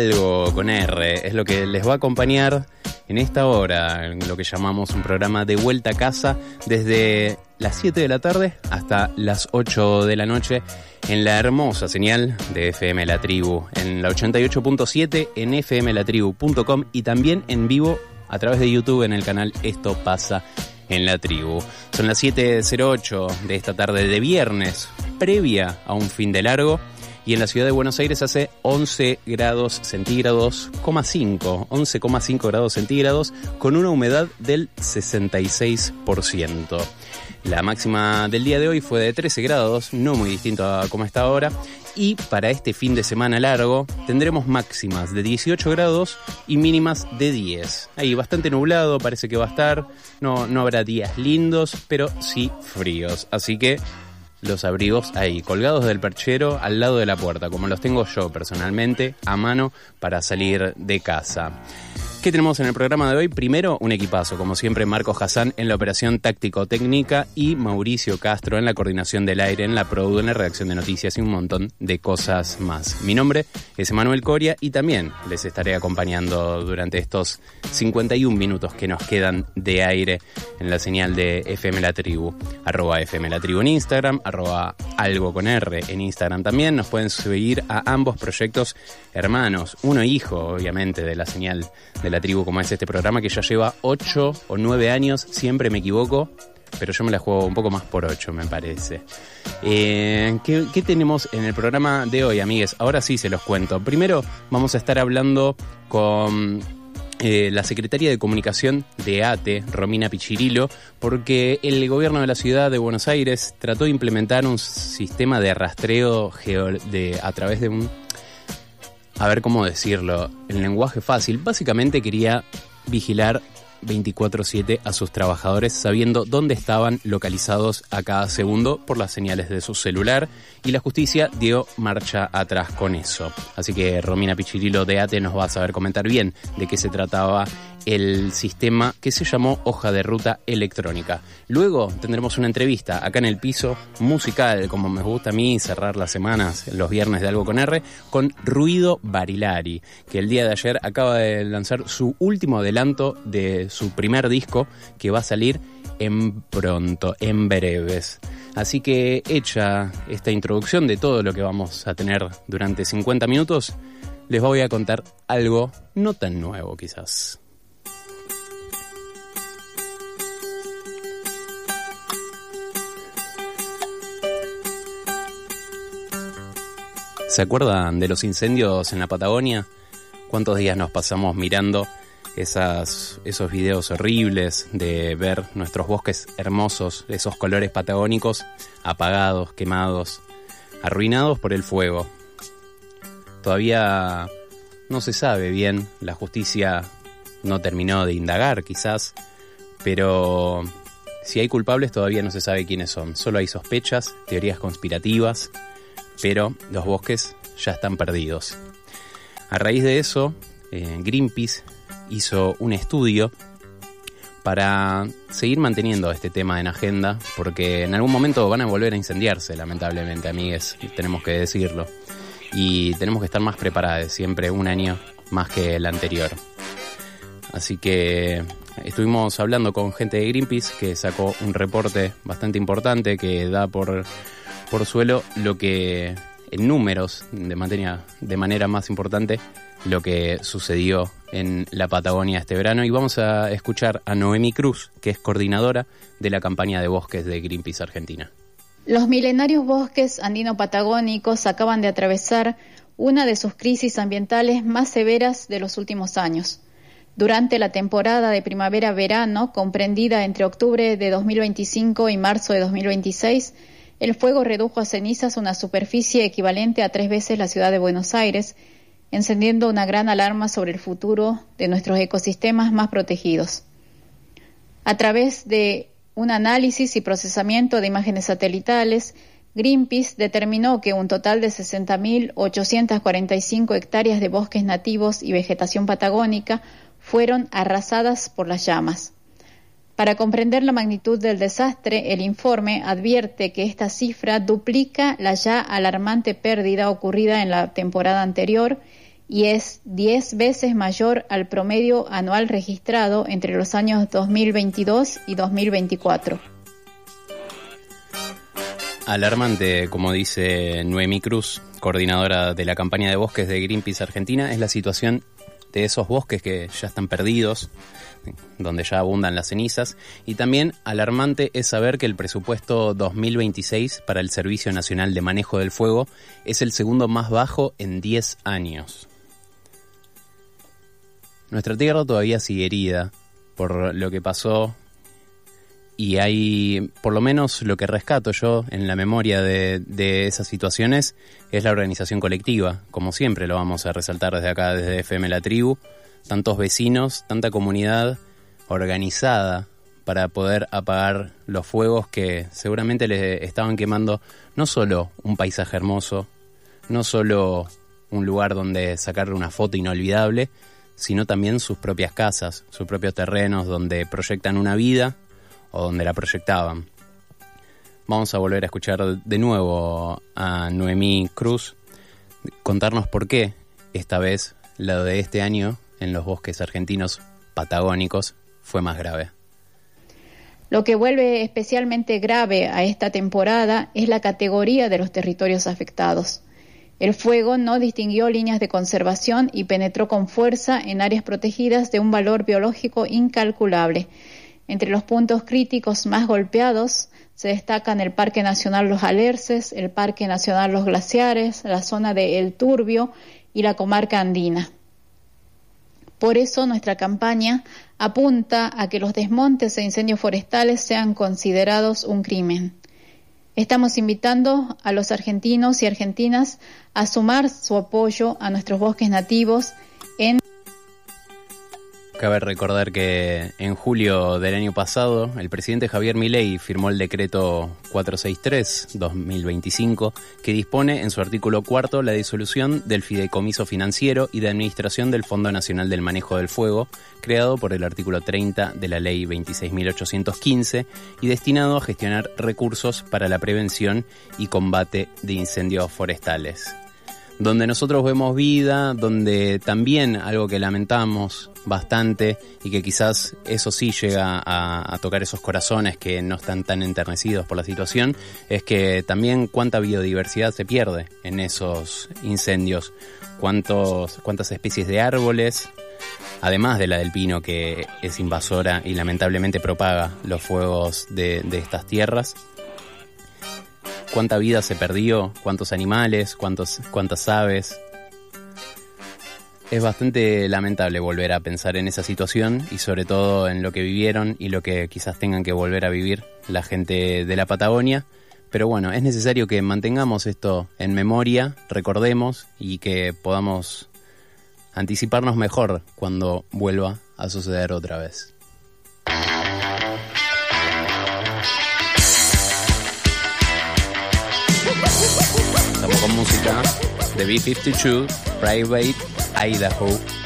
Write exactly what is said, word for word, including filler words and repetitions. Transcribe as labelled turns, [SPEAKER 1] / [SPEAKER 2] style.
[SPEAKER 1] Algo con R es lo que les va a acompañar en esta hora, en lo que llamamos un programa de vuelta a casa, desde las siete de la tarde hasta las ocho de la noche, en la hermosa señal de F M La Tribu, en la ochenta y ocho punto siete, en f m la tribu punto com y también en vivo a través de YouTube en el canal Esto Pasa en La Tribu. Son las siete cero ocho de esta tarde de viernes, previa a un fin de largo. Y en la ciudad de Buenos Aires hace once grados centígrados, cinco, once coma cinco grados centígrados, con una humedad del sesenta y seis por ciento. La máxima del día de hoy fue de trece grados, no muy distinto a como está ahora. Y para este fin de semana largo tendremos máximas de dieciocho grados y mínimas de diez. Ahí bastante nublado, parece que va a estar. No, no habrá días lindos, pero sí fríos. Así que los abrigos ahí, colgados del perchero al lado de la puerta, como los tengo yo personalmente, a mano para salir de casa. ¿Qué tenemos en el programa de hoy? Primero, un equipazo, como siempre, Marco Hassan en la operación táctico-técnica y Mauricio Castro en la coordinación del aire, en la produ, en la redacción de noticias y un montón de cosas más. Mi nombre es Emanuel Coria y también les estaré acompañando durante estos cincuenta y un minutos que nos quedan de aire en la señal de F M La Tribu, arroba F M La Tribu en Instagram, arroba algo con R en Instagram también. Nos pueden seguir a ambos proyectos hermanos, uno hijo, obviamente, de la señal de La Tribu, como es este programa que ya lleva ocho o nueve años, siempre me equivoco, pero yo me la juego un poco más por ocho, me parece. Eh, ¿qué, ¿Qué tenemos en el programa de hoy, amigues? Ahora sí se los cuento. Primero vamos a estar hablando con eh, la secretaria de Comunicación de ATE, Romina Pichirilo, porque el gobierno de la ciudad de Buenos Aires trató de implementar un sistema de rastreo geo de, a través de un... A ver cómo decirlo, en lenguaje fácil. Básicamente quería vigilar veinticuatro siete a sus trabajadores, sabiendo dónde estaban localizados a cada segundo por las señales de su celular, y la justicia dio marcha atrás con eso. Así que Romina Pichirilo de ATE nos va a saber comentar bien de qué se trataba el sistema que se llamó Hoja de Ruta Electrónica. Luego tendremos una entrevista acá en el piso musical, como me gusta a mí cerrar las semanas, los viernes de Algo con R, con Ruido Barilari, que el día de ayer acaba de lanzar su último adelanto de su primer disco, que va a salir en pronto, en breves. Así que hecha esta introducción de todo lo que vamos a tener durante cincuenta minutos, les voy a contar algo no tan nuevo quizás. ¿Se acuerdan de los incendios en la Patagonia? ¿Cuántos días nos pasamos mirando esas, esos videos horribles de ver nuestros bosques hermosos, esos colores patagónicos apagados, quemados, arruinados por el fuego? Todavía no se sabe bien, la justicia no terminó de indagar quizás, pero si hay culpables todavía no se sabe quiénes son. Solo hay sospechas, teorías conspirativas, pero los bosques ya están perdidos. A raíz de eso, eh, Greenpeace hizo un estudio para seguir manteniendo este tema en agenda, porque en algún momento van a volver a incendiarse, lamentablemente, amigues, tenemos que decirlo. Y tenemos que estar más preparados, siempre un año más que el anterior. Así que estuvimos hablando con gente de Greenpeace que sacó un reporte bastante importante que da por... por suelo lo que, en números, de manera, de manera más importante, lo que sucedió en la Patagonia este verano. Y vamos a escuchar a Noemi Cruz, que es coordinadora de la campaña de bosques de Greenpeace Argentina.
[SPEAKER 2] Los milenarios bosques andino-patagónicos acaban de atravesar una de sus crisis ambientales más severas de los últimos años. Durante la temporada de primavera-verano, comprendida entre octubre de dos mil veinticinco y marzo de dos mil veintiséis, el fuego redujo a cenizas una superficie equivalente a tres veces la ciudad de Buenos Aires, encendiendo una gran alarma sobre el futuro de nuestros ecosistemas más protegidos. A través de un análisis y procesamiento de imágenes satelitales, Greenpeace determinó que un total de sesenta mil ochocientas cuarenta y cinco hectáreas de bosques nativos y vegetación patagónica fueron arrasadas por las llamas. Para comprender la magnitud del desastre, el informe advierte que esta cifra duplica la ya alarmante pérdida ocurrida en la temporada anterior y es diez veces mayor al promedio anual registrado entre los años dos mil veintidós y dos mil veinticuatro.
[SPEAKER 1] Alarmante, como dice Noemí Cruz, coordinadora de la campaña de bosques de Greenpeace Argentina, es la situación de esos bosques que ya están perdidos, donde ya abundan las cenizas, y también alarmante es saber que el presupuesto dos mil veintiséis para el Servicio Nacional de Manejo del Fuego es el segundo más bajo en diez años. Nuestra tierra todavía sigue herida por lo que pasó, y hay, por lo menos lo que rescato yo en la memoria de, de esas situaciones, es la organización colectiva. Como siempre lo vamos a resaltar desde acá, desde F M La Tribu, tantos vecinos, tanta comunidad organizada para poder apagar los fuegos que seguramente le estaban quemando no solo un paisaje hermoso, no solo un lugar donde sacarle una foto inolvidable, sino también sus propias casas, sus propios terrenos donde proyectan una vida o donde la proyectaban. Vamos a volver a escuchar de nuevo a Noemí Cruz contarnos por qué esta vez lo de este año en los bosques argentinos patagónicos fue más grave.
[SPEAKER 2] Lo que vuelve especialmente grave a esta temporada es la categoría de los territorios afectados. El fuego no distinguió líneas de conservación y penetró con fuerza en áreas protegidas de un valor biológico incalculable. Entre los puntos críticos más golpeados se destacan el Parque Nacional Los Alerces, el Parque Nacional Los Glaciares, la zona de El Turbio y la comarca andina. Por eso nuestra campaña apunta a que los desmontes e incendios forestales sean considerados un crimen. Estamos invitando a los argentinos y argentinas a sumar su apoyo a nuestros bosques nativos en...
[SPEAKER 1] Cabe recordar que en julio del año pasado el presidente Javier Milei firmó el decreto cuatrocientos sesenta y tres barra dos mil veinticinco que dispone en su artículo cuarto la disolución del fideicomiso financiero y de administración del Fondo Nacional del Manejo del Fuego, creado por el artículo treinta de la Ley veintiséis mil ochocientos quince y destinado a gestionar recursos para la prevención y combate de incendios forestales. Donde nosotros vemos vida, donde también algo que lamentamos bastante y que quizás eso sí llega a, a tocar esos corazones que no están tan enternecidos por la situación, es que también cuánta biodiversidad se pierde en esos incendios, cuántos, cuántas especies de árboles, además de la del pino que es invasora y lamentablemente propaga los fuegos de, de estas tierras. Cuánta vida se perdió, cuántos animales, cuántos, cuántas aves. Es bastante lamentable volver a pensar en esa situación y sobre todo en lo que vivieron y lo que quizás tengan que volver a vivir la gente de la Patagonia. Pero bueno, es necesario que mantengamos esto en memoria, recordemos y que podamos anticiparnos mejor cuando vuelva a suceder otra vez. Estamos con música de B cincuenta y dos, Private Idaho.